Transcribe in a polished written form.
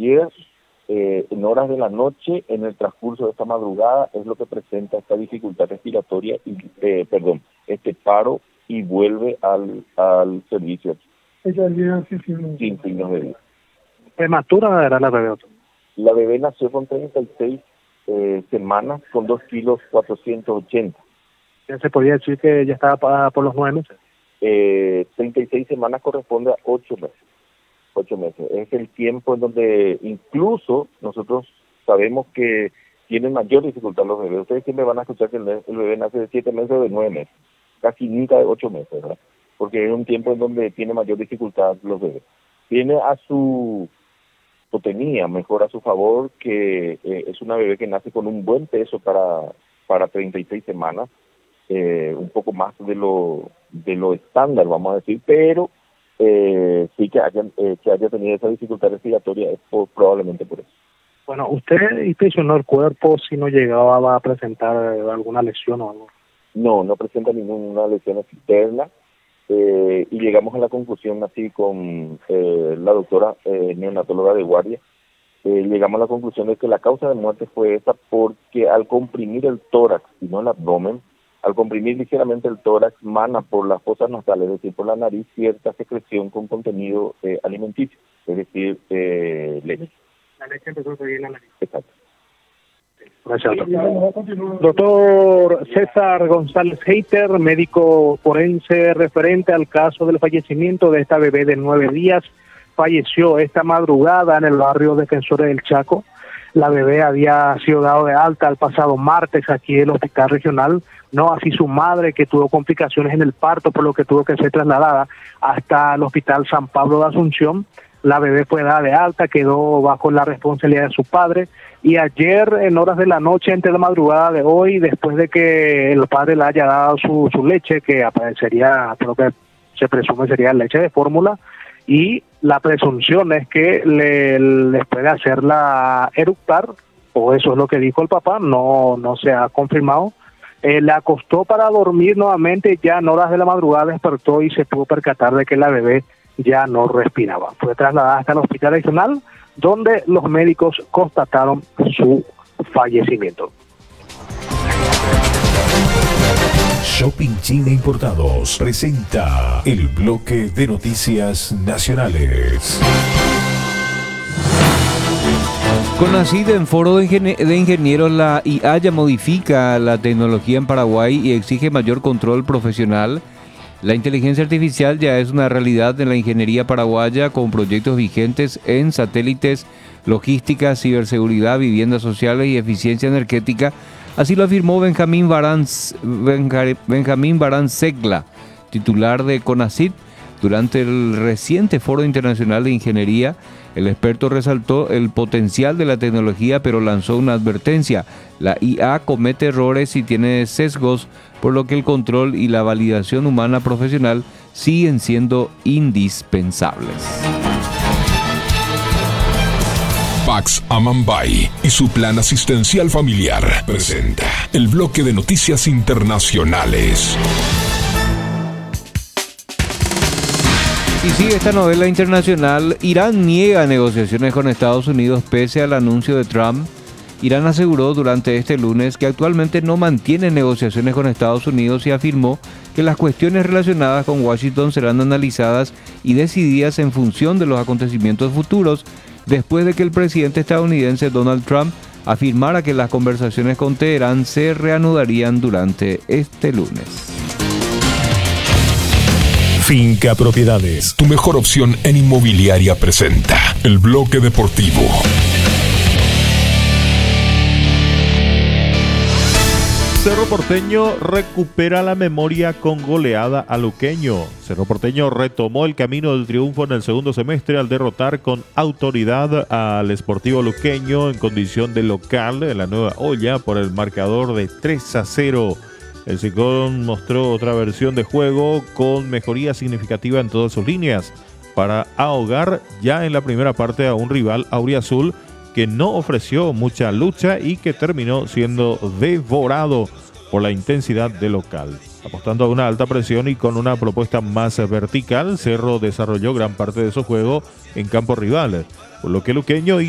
ayer, en horas de la noche, en el transcurso de esta madrugada, es lo que presenta esta dificultad respiratoria, y este paro, y vuelve al servicio sin signos de vida. ¿Prematura era la bebé? La bebé nació con 36 semanas, con 2 kilos 480. ¿Ya se podía decir que ya estaba por los 9 meses? 36 semanas corresponde a 8 meses. 8 meses. Es el tiempo en donde incluso nosotros sabemos que tienen mayor dificultad los bebés. Ustedes siempre van a escuchar que el bebé nace de 7 meses o de 9 meses. Casi nunca de 8 meses, ¿verdad? Porque es un tiempo en donde tiene mayor dificultad los bebés. Tiene tenía mejor a su favor que es una bebé que nace con un buen peso para 36 semanas, un poco más de lo estándar, vamos a decir, pero sí que haya tenido esa dificultad respiratoria es probablemente por eso. Bueno, ¿usted inspeccionó el cuerpo si no llegaba a presentar alguna lesión o algo? No presenta ninguna lesión externa, y llegamos a la conclusión así con la doctora neonatóloga de guardia, llegamos a la conclusión de que la causa de muerte fue esa porque al comprimir el tórax y no el abdomen, al comprimir ligeramente el tórax, mana por las fosas nasales, es decir, por la nariz, cierta secreción con contenido alimenticio, es decir, leche. La leche empezó a salir en la nariz. Exacto. Gracias, doctor. Doctor César González Heiter, médico forense referente al caso del fallecimiento de esta bebé de 9 días, falleció esta madrugada en el barrio Defensores del Chaco. La bebé había sido dado de alta el pasado martes aquí en el hospital regional, no así su madre, que tuvo complicaciones en el parto, por lo que tuvo que ser trasladada hasta el hospital San Pablo de Asunción. La bebé fue dada de alta, quedó bajo la responsabilidad de su padre, y ayer en horas de la noche, entre la madrugada de hoy, después de que el padre le haya dado su leche, que aparecería, creo que se presume sería leche de fórmula, y la presunción es que les puede hacerla eructar, o eso es lo que dijo el papá, no se ha confirmado. Le acostó para dormir nuevamente, ya en horas de la madrugada despertó y se pudo percatar de que la bebé ya no respiraba. Fue trasladada hasta el hospital regional, donde los médicos constataron su fallecimiento. Shopping China Importados presenta el bloque de noticias nacionales. CONACYT, en foro de ingenieros, la IA ya modifica la tecnología en Paraguay y exige mayor control profesional. La inteligencia artificial ya es una realidad en la ingeniería paraguaya, con proyectos vigentes en satélites, logística, ciberseguridad, viviendas sociales y eficiencia energética. Así lo afirmó Benjamín Barán Segla, titular de CONACYT. Durante el reciente Foro Internacional de Ingeniería, el experto resaltó el potencial de la tecnología, pero lanzó una advertencia: la IA comete errores y tiene sesgos, por lo que el control y la validación humana profesional siguen siendo indispensables. Pax Amambay y su plan asistencial familiar presenta el bloque de noticias internacionales. Y sigue esta novela internacional. Irán niega negociaciones con Estados Unidos pese al anuncio de Trump. Irán aseguró durante este lunes que actualmente no mantiene negociaciones con Estados Unidos y afirmó que las cuestiones relacionadas con Washington serán analizadas y decididas en función de los acontecimientos futuros, después de que el presidente estadounidense Donald Trump afirmara que las conversaciones con Teherán se reanudarían durante este lunes. Finca Propiedades, tu mejor opción en inmobiliaria, presenta el bloque deportivo. Cerro Porteño recupera la memoria con goleada a Luqueño. Cerro Porteño retomó el camino del triunfo en el segundo semestre al derrotar con autoridad al Sportivo Luqueño en condición de local en la Nueva Olla por el marcador de 3-0. El Ciclón mostró otra versión de juego con mejoría significativa en todas sus líneas para ahogar ya en la primera parte a un rival auriazul que no ofreció mucha lucha y que terminó siendo devorado por la intensidad del local. Apostando a una alta presión y con una propuesta más vertical, Cerro desarrolló gran parte de su juego en campo rival, por lo que Luqueño